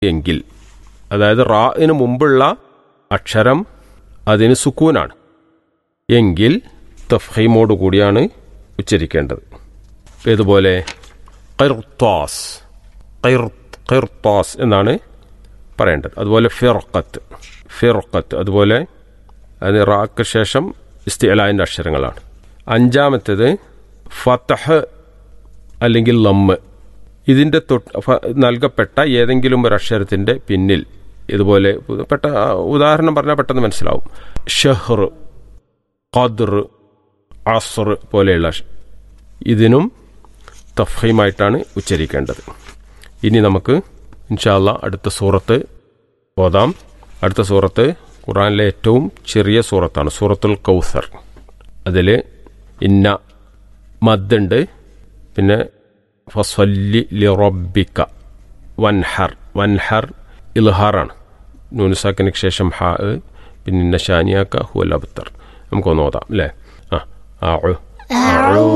എങ്കിൽ, അതായത് റാഇന് മുമ്പുള്ള അക്ഷരം അതിന് സുക്കൂനാണ് എങ്കിൽ തഫ്ഹീമോട് കൂടിയാണ് ഉച്ചരിക്കേണ്ടത്. ഇതുപോലെ ഖിർത്താസ്, ഖിർത്താസ് എന്നാണ് പറയേണ്ടത്. അതുപോലെ ഫിർഖത്ത്, അതുപോലെ അത് റാക്ക് ശേഷം ഇസ്തിഅലാന്റെ അക്ഷരങ്ങളാണ്. അഞ്ചാമത്തേത് ഫതഹ് അല്ലെങ്കിൽ ലമ്മ്. ഇതിൻ്റെ നൽകപ്പെട്ട ഏതെങ്കിലും ഒരു അക്ഷരത്തിൻ്റെ പിന്നിൽ ഇതുപോലെ ഉദാഹരണം പറഞ്ഞാൽ പെട്ടെന്ന് മനസ്സിലാവും. ഷഹ്ർ, ഖദ്ർ, അസ്ർ പോലെയുള്ള ഇതിനും തഫ്ഹീമായിട്ടാണ് ഉച്ചരിക്കേണ്ടത്. ഇനി നമുക്ക് ഇൻഷാ അല്ലാഹ് അടുത്ത സൂറത്ത് ഓതാം. അടുത്ത സൂറത്ത് ഖുർആനിലെ ഏറ്റവും ചെറിയ സൂറത്താണ്, സൂറത്തുൽ കൗസർ. അതിൽ ഇന്ന മദ്ദുണ്ട്, പിന്നെ ഫസ്വല്ലി ലിറബ്ബിക വൻഹർ ഇൽഹാറാണ്. നൂനുസാക്കിന് ശേഷം ഹ, പിന്നെ ഇന്ന ഷാനിയാക്ക ഹുവൽ അബ്തർ. നമുക്കൊന്ന് ഓതാം അല്ലേ?